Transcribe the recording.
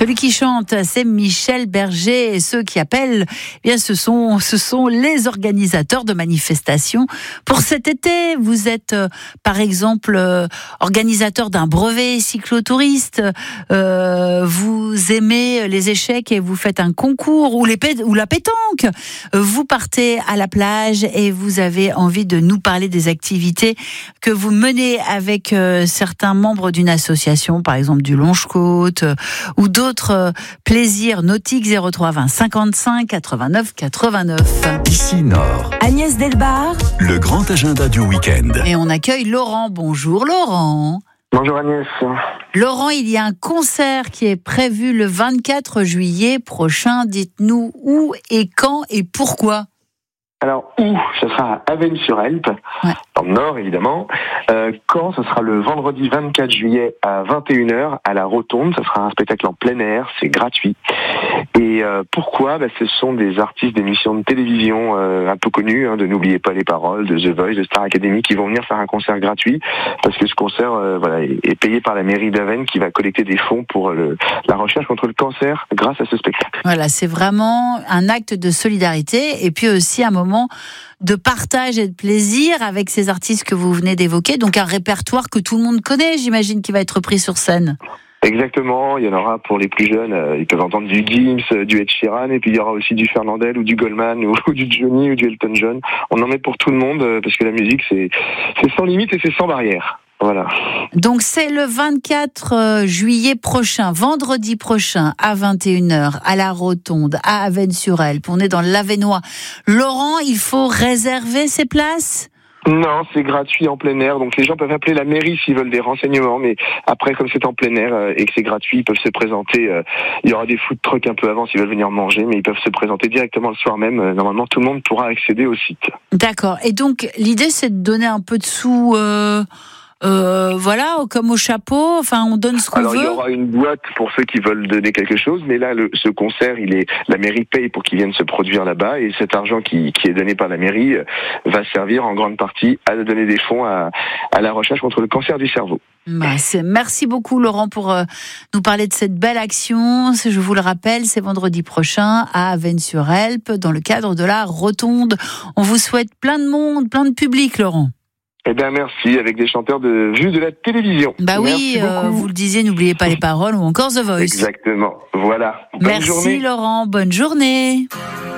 Celui qui chante, c'est Michel Berger. Et ceux qui appellent, eh bien, ce sont les organisateurs de manifestations pour cet été. Vous êtes, par exemple, organisateur d'un brevet cyclotouriste. Vous aimez les échecs et vous faites un concours ou la pétanque. Vous partez à la plage et vous avez envie de nous parler des activités que vous menez avec certains membres d'une association, par exemple du Longe-Côte ou d'autres plaisirs nautiques. 03 20 55 89 89. Ici Nord. Agnès Delbar. Le grand agenda du week-end. Et on accueille Laurent. Bonjour Laurent. Bonjour Agnès. Laurent, il y a un concert qui est prévu le 24 juillet prochain. Dites-nous où et quand et pourquoi. Alors, où ce sera à Avesnes-sur-Helpe, dans le Nord évidemment. Quand ce sera le vendredi 24 juillet à 21h à la Rotonde. Ce sera un spectacle en plein air, c'est gratuit. Et pourquoi ? Ce sont des artistes d'émissions de télévision un peu connus, de N'oubliez pas les paroles, de The Voice, de Star Academy, qui vont venir faire un concert gratuit, parce que ce concert est payé par la mairie d'Avesnes, qui va collecter des fonds pour la recherche contre le cancer grâce à ce spectacle. Voilà, c'est vraiment un acte de solidarité et puis aussi un moment de partage et de plaisir avec ces artistes que vous venez d'évoquer. Donc un répertoire que tout le monde connaît, j'imagine, qui va être pris sur scène. Exactement, il y en aura pour les plus jeunes, ils peuvent entendre du Gims, du Ed Sheeran, et puis il y aura aussi du Fernandel ou du Goldman ou du Johnny ou du Elton John. On en met pour tout le monde parce que la musique c'est sans limite et c'est sans barrière. Voilà. Donc c'est le 24 juillet prochain, vendredi prochain à 21h à la Rotonde, à Avesnes-sur-Helpe. On est dans l'Avesnois. Laurent, il faut réserver ses places ? Non, c'est gratuit en plein air, donc les gens peuvent appeler la mairie s'ils veulent des renseignements, mais après, comme c'est en plein air et que c'est gratuit, ils peuvent se présenter, il y aura des food trucks un peu avant s'ils veulent venir manger, mais ils peuvent se présenter directement le soir même. Normalement, tout le monde pourra accéder au site. D'accord, et donc l'idée c'est de donner un peu de sous... comme au chapeau, on donne ce qu'on veut. Alors il y aura une boîte pour ceux qui veulent donner quelque chose, mais là ce concert, la mairie paye pour qu'ils viennent se produire là-bas, et cet argent qui est donné par la mairie va servir en grande partie à donner des fonds à la recherche contre le cancer du cerveau. Merci beaucoup Laurent pour nous parler de cette belle action. Je vous le rappelle, c'est vendredi prochain à Avesnes-sur-Helpe dans le cadre de la Rotonde. On vous souhaite plein de monde, plein de public, Laurent. Eh bien, merci, avec des chanteurs vus de la télévision. Oui, vous le disiez, N'oubliez pas les paroles ou encore The Voice. Exactement, voilà. Merci Laurent, bonne journée.